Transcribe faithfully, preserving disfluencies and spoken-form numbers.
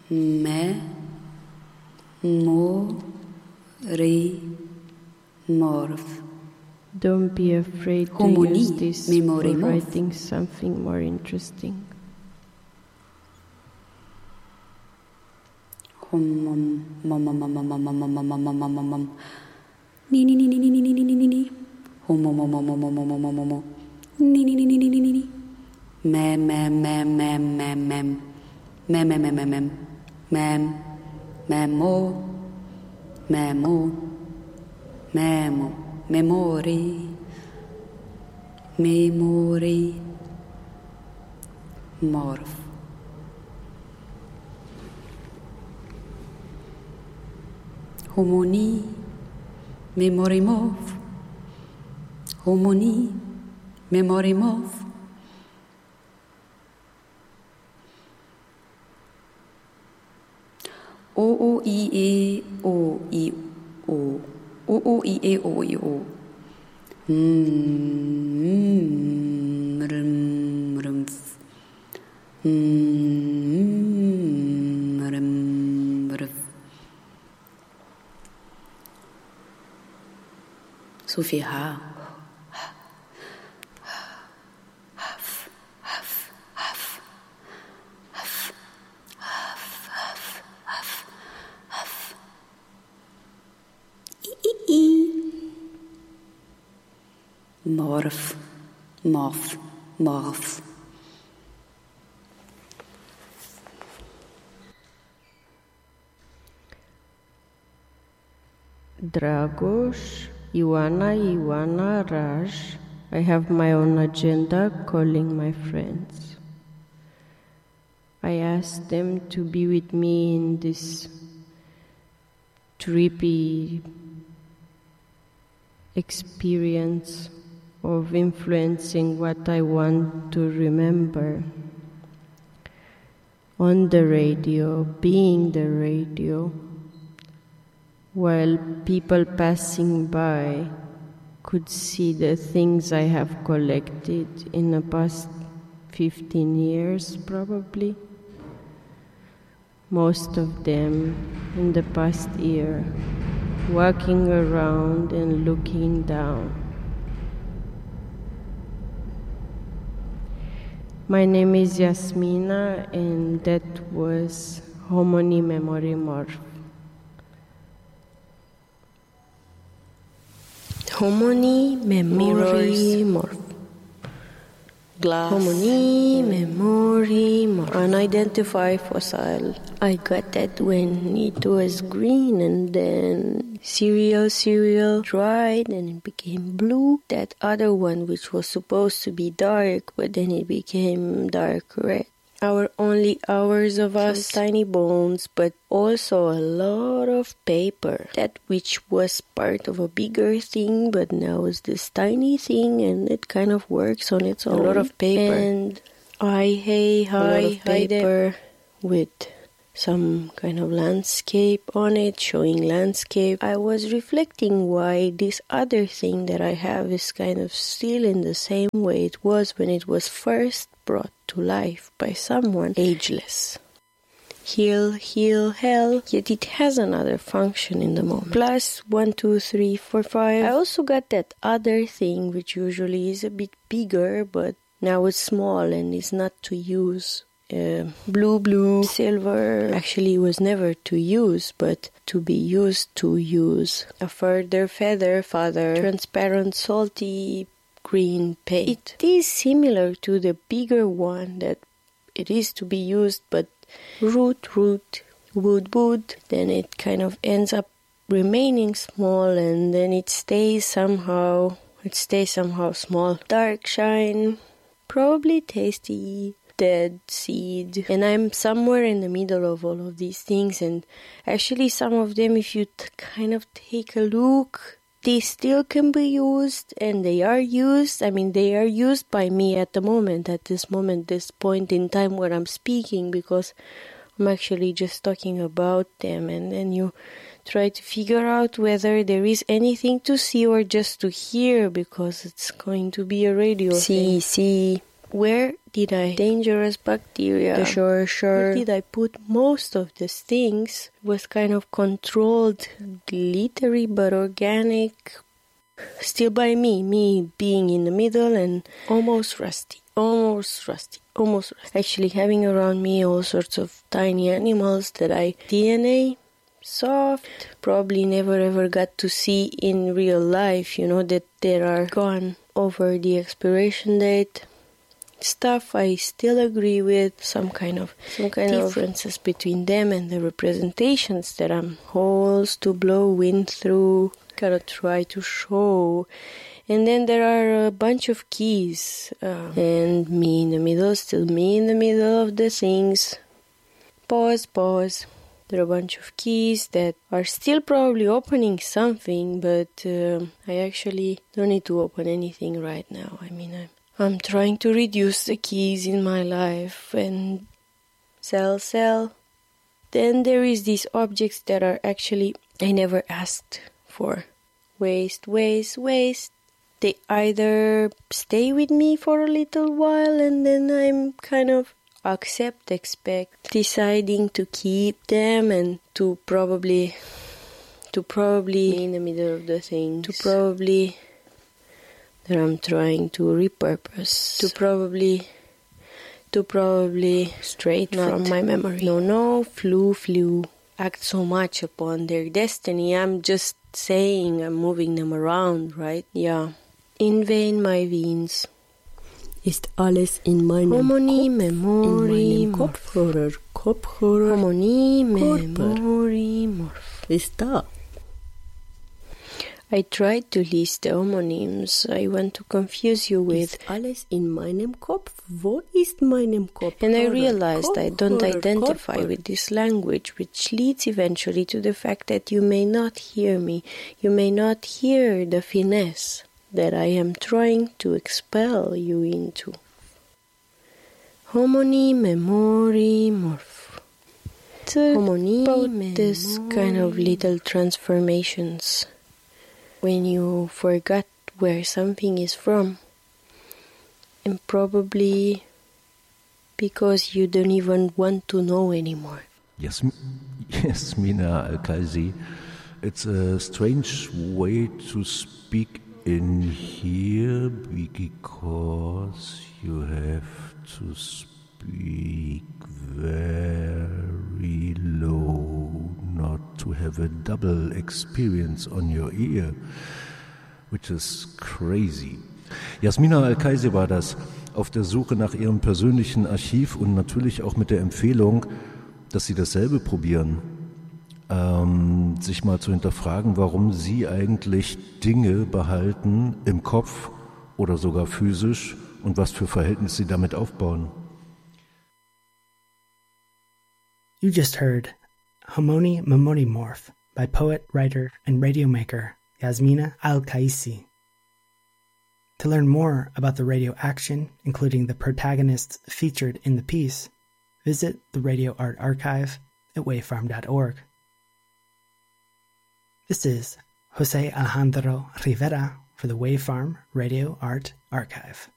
memorimorph. Don't be afraid to use this for writing something more interesting. Ni ni ni ni ni ni ni ni ni ni ni. Hom hom hom hom hom hom hom hom hom hom. Ni ni ni ni ni ni ni ni. Mem mem mem mem mem mem. Mem mem mem mem mem. Mem memo. Memo. Memo. Memori. Memori. Morph. Homoni. Memorimorph. Homoni. Memorimorph. O o i e o i o. O o i e o i o. Mm rum rum. Mm rum rum. So viel Haar. Morph, morph, morph. Dragos, Ioana, Ioana, Raj. I have my own agenda calling my friends. I asked them to be with me in this trippy experience of influencing what I want to remember. On the radio, being the radio, while people passing by could see the things I have collected in the past fifteen years, probably. Most of them in the past year, walking around and looking down. My name is Yasmina, and that was Homoni Memorimorph. Homoni Memorimorph. Glass. Homoni Memorimorph. Unidentified fossil. I got that when it was green, and then cereal, cereal dried and it became blue. That other one, which was supposed to be dark, but then it became dark red. Our only hours of us, tiny bones, but also a lot of paper. That which was part of a bigger thing, but now is this tiny thing, and it kind of works on its own. A lot of paper. And I, hey, hi, paper with some kind of landscape on it, showing landscape. I was reflecting why this other thing that I have is kind of still in the same way it was when it was first brought to life by someone ageless. Heal, heal, hell, yet it has another function in the moment. Plus one, two, three, four, five. I also got that other thing which usually is a bit bigger, but now it's small and is not to use. Uh, blue, blue, silver actually was never to use, but to be used to use. A further feather, father, transparent, salty, green paint. It is similar to the bigger one that it is to be used, but root, root, wood, wood, then it kind of ends up remaining small, and then it stays somehow, it stays somehow small. Dark shine, probably tasty. Dead seed, and I'm somewhere in the middle of all of these things, and actually some of them, if you t- kind of take a look, they still can be used, and they are used. I mean, they are used by me at the moment, at this moment, this point in time where I'm speaking, because I'm actually just talking about them, and then you try to figure out whether there is anything to see or just to hear, because it's going to be a radio See, thing. see. where did I dangerous bacteria? The sure, sure. Where did I put most of these things? It was kind of controlled, glittery but organic. Still by me, me being in the middle and almost rusty, almost rusty, almost rusty. Actually having around me all sorts of tiny animals that I D N A soft, probably never ever got to see in real life, you know, that they are gone over the expiration date. Stuff I still agree with, some kind of some kind of differences between them and the representations that I'm holes to blow wind through, gotta try to show. And then there are a bunch of keys, uh, and me in the middle, still me in the middle of the things. Pause, pause. There are a bunch of keys that are still probably opening something, but uh, I actually don't need to open anything right now. I mean, I'm I'm trying to reduce the keys in my life and sell, sell. Then there is these objects that are actually I never asked for. Waste, waste, waste. They either stay with me for a little while and then I'm kind of accept, expect, deciding to keep them and to probably, to probably in the middle of the things, to probably that I'm trying to repurpose, to probably, to probably straight Not from my memory. No, no, flew, flew, act so much upon their destiny. I'm just saying I'm moving them around, right? Yeah. In vain my veins. Ist alles in meinem Harmonie, Kopf, Memory, in meinem Kopfhörer, Kopfhörer, Harmonie, Körper. Memory, Morph. Ist da. I tried to list the homonyms I want to confuse you with. Ist alles in meinem Kopf? Wo ist meinem Kopf? And I realized Kopf, I don't Kopf, identify Kopf. with this language, which leads eventually to the fact that you may not hear me. You may not hear the finesse that I am trying to expel you into. Homony, memory, morph. Homony, about this kind of little transformations. When you forgot where something is from, and probably because you don't even want to know anymore. Yasm- Yasmina Al-Kaisi, it's a strange way to speak in here because you have to speak very low, not to have a double experience on your ear, which is crazy. Yasmina Al-Kaisi war das, auf der Suche nach ihrem persönlichen Archiv und natürlich auch mit der Empfehlung, dass sie dasselbe probieren. Ähm, sich mal zu hinterfragen, warum sie eigentlich Dinge behalten im Kopf oder sogar physisch und was für Verhältnisse sie damit aufbauen. You just heard Homony Memori Morph by poet, writer, and radio maker Yasmina Al-Kaisi. To learn more about the radio action, including the protagonists featured in the piece, visit the Radio Art Archive at wavefarm dot org. This is Jose Alejandro Rivera for the Wavefarm Radio Art Archive.